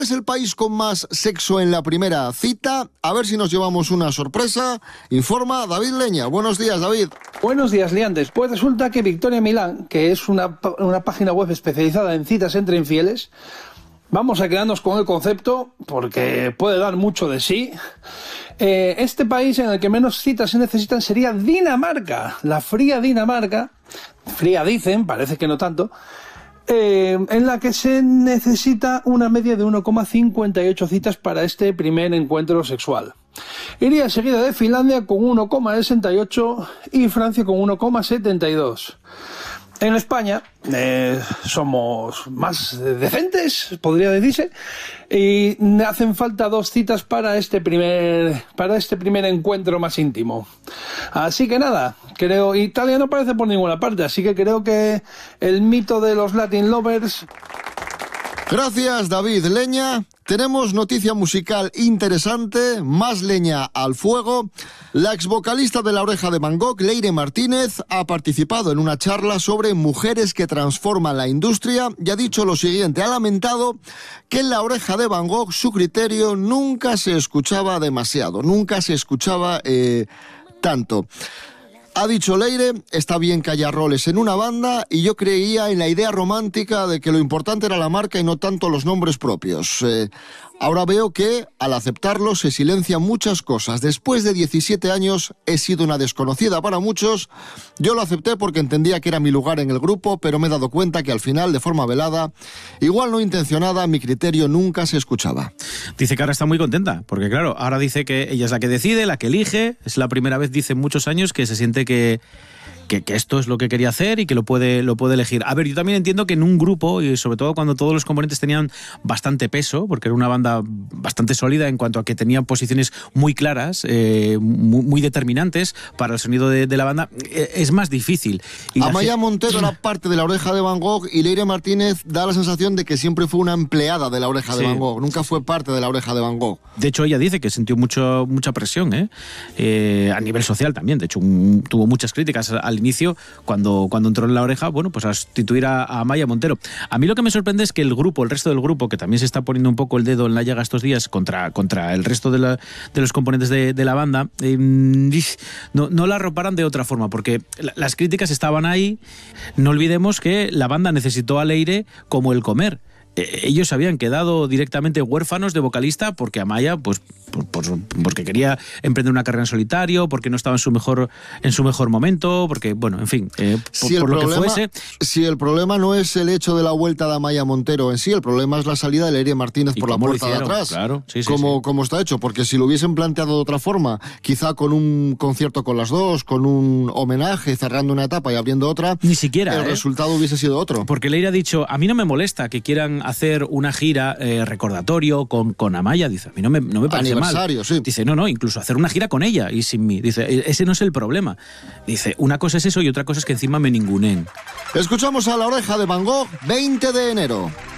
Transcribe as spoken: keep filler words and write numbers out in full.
Es el país con más sexo en la primera cita. A ver si nos llevamos una sorpresa. Informa David Leña. Buenos días, David. Buenos días, liantes. Pues resulta que Victoria Milán, que es una, una página web especializada en citas entre infieles, vamos a quedarnos con el concepto porque puede dar mucho de sí. Eh, este país en el que menos citas se necesitan sería Dinamarca. La fría Dinamarca, fría dicen, parece que no tanto, Eh, en la que se necesita una media de uno coma cincuenta y ocho citas para este primer encuentro sexual. Iría seguida de Finlandia con uno coma sesenta y ocho y Francia con uno coma setenta y dos. En España eh, somos más decentes, podría decirse, y hacen falta dos citas para este primer para este primer encuentro más íntimo. Así que nada, creo Italia no aparece por ninguna parte, así que creo que el mito de los Latin Lovers. Gracias, David Leña. Tenemos noticia musical interesante, más leña al fuego. La exvocalista de La Oreja de Van Gogh, Leire Martínez, ha participado en una charla sobre mujeres que transforman la industria y ha dicho lo siguiente: ha lamentado que en La Oreja de Van Gogh su criterio nunca se escuchaba demasiado, nunca se escuchaba eh, tanto. Ha dicho Leire, está bien que haya roles en una banda y yo creía en la idea romántica de que lo importante era la marca y no tanto los nombres propios. Eh, ahora veo que, al aceptarlo, se silencian muchas cosas. Después de diecisiete años he sido una desconocida para muchos. Yo lo acepté porque entendía que era mi lugar en el grupo, pero me he dado cuenta que al final, de forma velada, igual no intencionada, mi criterio nunca se escuchaba. Dice que ahora está muy contenta, porque claro, ahora dice que ella es la que decide, la que elige. Es la primera vez, dice, en muchos años que se siente que, que, que esto es lo que quería hacer y que lo puede, lo puede elegir. A ver, yo también entiendo que en un grupo, y sobre todo cuando todos los componentes tenían bastante peso, porque era una banda bastante sólida en cuanto a que tenían posiciones muy claras, eh, muy, muy determinantes para el sonido de, de la banda, eh, es más difícil. Y Amaya la... Montero era parte de La Oreja de Van Gogh y Leire Martínez da la sensación de que siempre fue una empleada de La Oreja de sí. Van Gogh, nunca fue parte de La Oreja de Van Gogh. De hecho, ella dice que sintió mucho, mucha presión, ¿eh? Eh, a nivel social también. De hecho, un, tuvo muchas críticas al inicio cuando, cuando entró en La Oreja, bueno, pues a sustituir a, a Amaya Montero. A mí lo que me sorprende es que el grupo, el resto del grupo, que también se está poniendo un poco el dedo en la llaga estos días contra, contra el resto de, la, de los componentes de, de la banda, eh, no, no la arroparan de otra forma, porque la, las críticas estaban ahí. No olvidemos que la banda necesitó a Leire como el comer. Eh, ellos se habían quedado directamente huérfanos de vocalista porque Amaya, pues, por, por, porque quería emprender una carrera en solitario, porque no estaba en su mejor en su mejor momento, porque, bueno, en fin, eh, por, si por lo problema, que fuese. Si el problema no es el hecho de la vuelta de Amaya Montero en sí, el problema es la salida de Leire Martínez por la puerta de atrás. Claro, sí, sí, como, sí. como está hecho, porque si lo hubiesen planteado de otra forma, quizá con un concierto con las dos, con un homenaje, cerrando una etapa y abriendo otra, ni siquiera el ¿eh? resultado hubiese sido otro. Porque Leire ha dicho, a mí no me molesta que quieran hacer una gira eh, recordatorio con, con Amaya, dice, a mí no me, no me parece Aniversario, mal. Sí. Dice, no, no, incluso hacer una gira con ella y sin mí. Dice, ese no es el problema. Dice, una cosa es eso y otra cosa es que encima me ninguneen. Escuchamos a La Oreja de Van Gogh, veinte de enero.